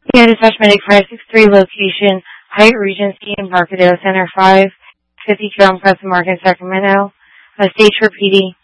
Yeah, dispatch medic 563 location, Hyatt Regency Embarcadero Center 550 Trail Preston Market, Sacramento. Stage for PD.